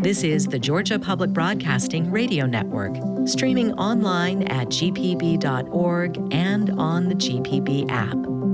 This is the Georgia Public Broadcasting Radio Network, streaming online at gpb.org and on the GPB app.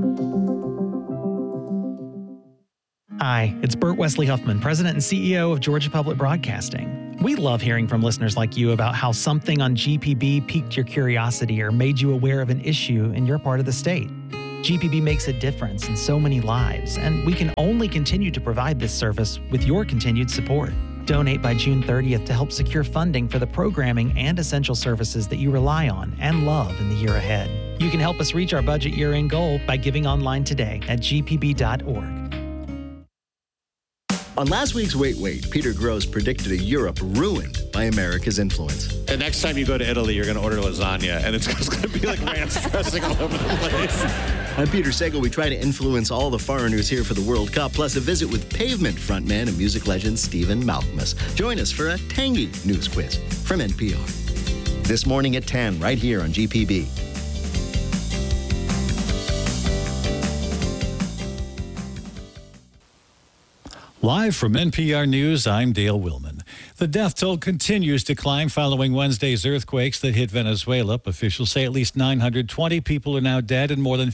Hi, it's Burt Wesley Huffman, President and CEO of Georgia Public Broadcasting. We love hearing from listeners like you about how something on GPB piqued your curiosity or made you aware of an issue in your part of the state. GPB makes a difference in so many lives, and we can only continue to provide this service with your continued support. Donate by June 30th to help secure funding for the programming and essential services that you rely on and love in the year ahead. You can help us reach our budget year-end goal by giving online today at gpb.org. On last week's Wait, Peter Grosz predicted a Europe ruined by America's influence. The next time you go to Italy, you're going to order lasagna, and it's just going to be like ranch dressing all over the place. I'm Peter Sagal. We try to influence all the foreigners here for the World Cup, plus a visit with Pavement frontman and music legend Stephen Malkmus. Join us for a tangy news quiz from NPR. This morning at 10, right here on GPB. Live from NPR News, I'm Dale Willman. The death toll continues to climb following Wednesday's earthquakes that hit Venezuela. Officials say at least 920 people are now dead and more than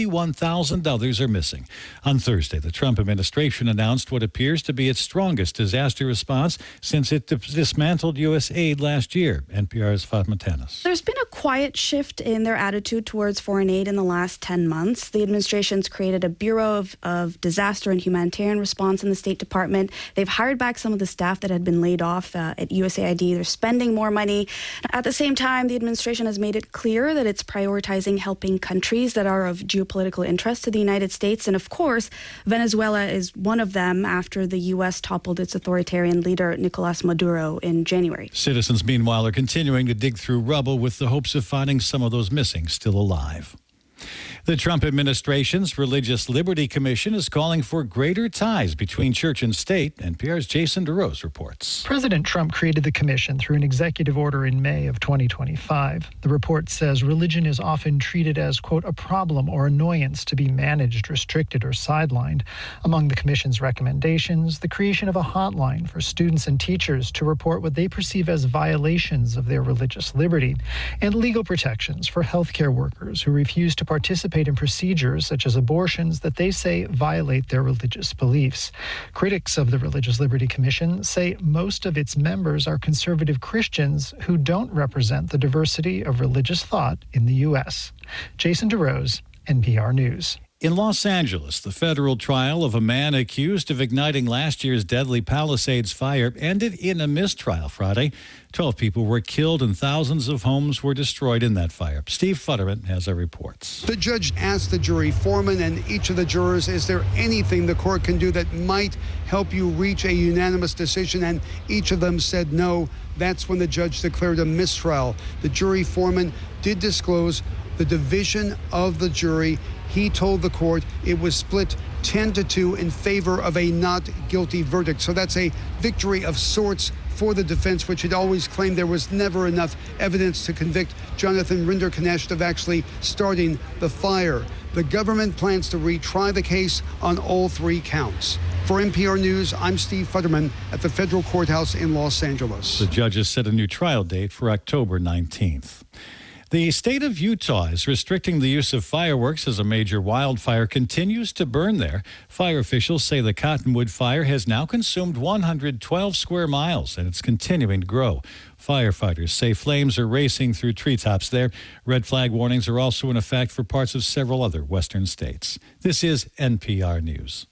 51,000 others are missing. On Thursday, the Trump administration announced what appears to be its strongest disaster response since it dismantled U.S. aid last year. NPR's Fatma Tanis. There's been a quiet shift in their attitude towards foreign aid in the last 10 months. The administration's created a Bureau of Disaster and Humanitarian Response in the State Department. They've hired back some of the staff that had been laid off at USAID. They're spending more money. At the same time, the administration has made it clear that it's prioritizing helping countries that are of geopolitical interest to the United States. And of course, Venezuela is one of them after the U.S. toppled its authoritarian leader, Nicolas Maduro, in January. Citizens, meanwhile, are continuing to dig through rubble with the hopes of finding some of those missing still alive. The Trump administration's Religious Liberty Commission is calling for greater ties between church and state. NPR's Jason DeRose reports. President Trump created the commission through an executive order in May of 2025. The report says religion is often treated as, quote, a problem or annoyance to be managed, restricted, or sidelined. Among the commission's recommendations, the creation of a hotline for students and teachers to report what they perceive as violations of their religious liberty, and legal protections for healthcare workers who refuse to participate in procedures such as abortions that they say violate their religious beliefs. Critics of the Religious Liberty Commission say most of its members are conservative Christians who don't represent the diversity of religious thought in the U.S. Jason DeRose, NPR News. In Los Angeles, the federal trial of a man accused of igniting last year's deadly Palisades fire ended in a mistrial Friday. 12 people were killed and thousands of homes were destroyed in that fire. Steve Futterman has our reports. The judge asked the jury foreman and each of the jurors, is there anything the court can do that might help you reach a unanimous decision? And each of them said no. That's when the judge declared a mistrial. The jury foreman did disclose the division of the jury. He told the court it was split 10-2 in favor of a not guilty verdict. So that's a victory of sorts for the defense, which had always claimed there was never enough evidence to convict Jonathan Rinderknecht of actually starting the fire. The government plans to retry the case on all three counts. For NPR News, I'm Steve Futterman at the federal courthouse in Los Angeles. The judges set a new trial date for October 19th. The state of Utah is restricting the use of fireworks as a major wildfire continues to burn there. Fire officials say the Cottonwood fire has now consumed 112 square miles, and it's continuing to grow. Firefighters say flames are racing through treetops there. Red flag warnings are also in effect for parts of several other western states. This is NPR News.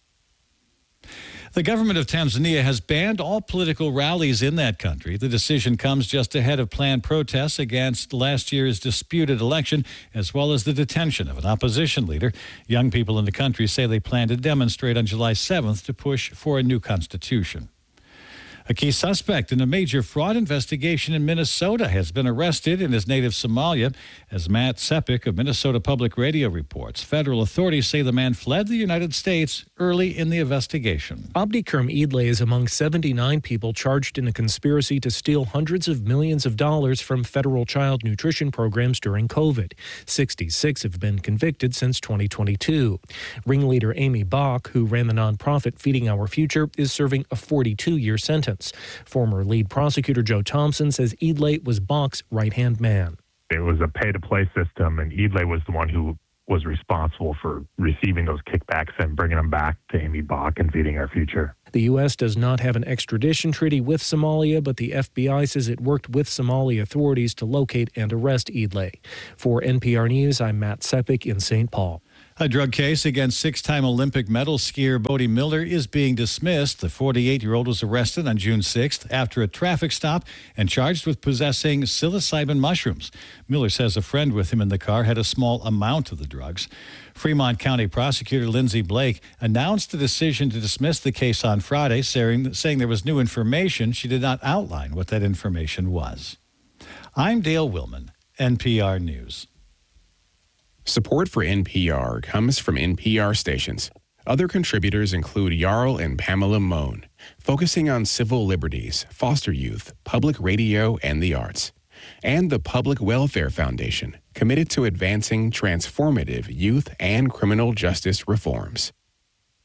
The government of Tanzania has banned all political rallies in that country. The decision comes just ahead of planned protests against last year's disputed election, as well as the detention of an opposition leader. Young people in the country say they plan to demonstrate on July 7th to push for a new constitution. A key suspect in a major fraud investigation in Minnesota has been arrested in his native Somalia. As Matt Sepik of Minnesota Public Radio reports, federal authorities say the man fled the United States early in the investigation. Abdi Kerm Idle is among 79 people charged in a conspiracy to steal hundreds of millions of dollars from federal child nutrition programs during COVID. 66 have been convicted since 2022. Ringleader Amy Bach, who ran the nonprofit Feeding Our Future, is serving a 42-year sentence. evidence. Former lead prosecutor Joe Thompson says Eadley was Bach's right-hand man. It was a pay-to-play system, and Eadley was the one who was responsible for receiving those kickbacks and bringing them back to Amy Bach and Feeding Our Future. The U.S. does not have an extradition treaty with Somalia, but the FBI says it worked with Somali authorities to locate and arrest Eadley. For NPR News, I'm Matt Sepik in St. Paul. A drug case against six-time Olympic medal skier Bodie Miller is being dismissed. The 48-year-old was arrested on June 6th after a traffic stop and charged with possessing psilocybin mushrooms. Miller says a friend with him in the car had a small amount of the drugs. Fremont County Prosecutor Lindsay Blake announced the decision to dismiss the case on Friday, saying there was new information. She did not outline what that information was. I'm Dale Willman, NPR News. Support for NPR comes from NPR stations. Other contributors include Jarl and Pamela Mohn, focusing on civil liberties, foster youth, public radio, and the arts. And the Public Welfare Foundation, committed to advancing transformative youth and criminal justice reforms.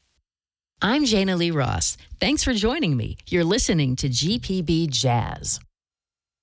I'm Jana Lee Ross. Thanks for joining me. You're listening to GPB Jazz.